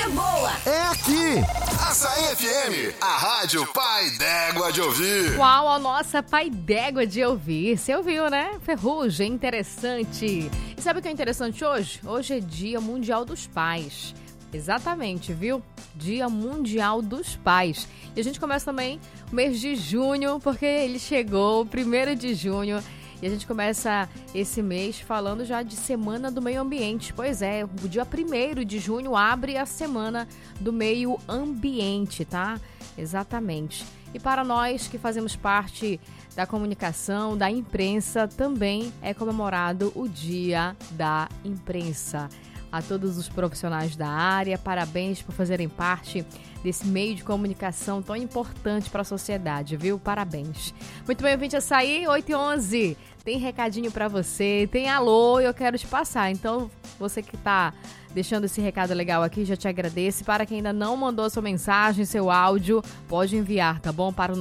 é boa. É aqui. Açaí FM, a rádio pai d'égua de ouvir. Uau, a nossa pai d'égua de ouvir. Você ouviu, né? Ferrugem, interessante. E sabe o que é interessante hoje? Hoje é Dia Mundial dos Pais. Exatamente, viu? Dia Mundial dos Pais. E a gente começa também o mês de junho, porque ele chegou, 1º de junho. E a gente começa esse mês falando já de Semana do Meio Ambiente. Pois é, o dia 1º de junho abre a Semana do Meio Ambiente, tá? Exatamente. E para nós que fazemos parte da comunicação, da imprensa, também é comemorado o Dia da Imprensa. A todos os profissionais da área, parabéns por fazerem parte desse meio de comunicação tão importante para a sociedade, viu? Parabéns. Muito bem, ouvinte Açaí, 8h11. Tem recadinho para você, tem alô, eu quero te passar. Então, você que está deixando esse recado legal aqui, já te agradeço. Para quem ainda não mandou sua mensagem, seu áudio, pode enviar, tá bom? Para o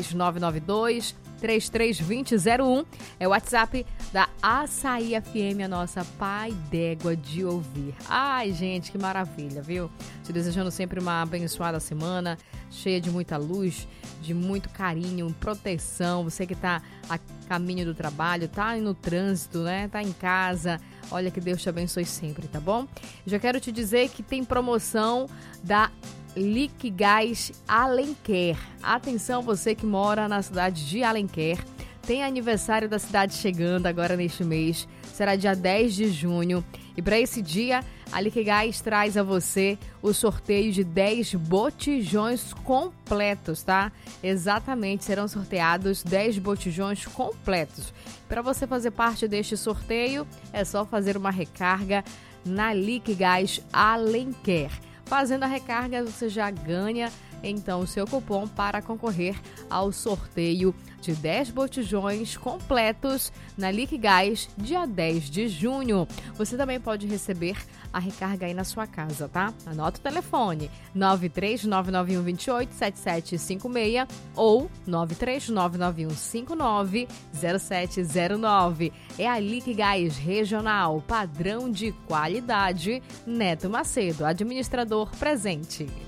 93992 332001, é o WhatsApp da Açaí FM, a nossa pai d'égua de ouvir. Ai, gente, que maravilha, viu? Te desejando sempre uma abençoada semana, cheia de muita luz, de muito carinho, proteção. Você que tá a caminho do trabalho, tá no trânsito, né? Tá em casa. Olha, que Deus te abençoe sempre, tá bom? Já quero te dizer que tem promoção da Liquigás Alenquer. Atenção, você que mora na cidade de Alenquer. Tem aniversário da cidade chegando agora neste mês. Será dia 10 de junho. E para esse dia, a Liquigás traz a você o sorteio de 10 botijões completos, tá? Exatamente, serão sorteados 10 botijões completos. Para você fazer parte deste sorteio, é só fazer uma recarga na Liquigás Alenquer. Fazendo a recarga, você já ganha, então, o seu cupom para concorrer ao sorteio de 10 botijões completos na Liquigás, dia 10 de junho. Você também pode receber a recarga aí na sua casa, tá? Anota o telefone, 93991287756 ou 93991590709. É a Liquigás Regional, padrão de qualidade. Neto Macedo, administrador presente.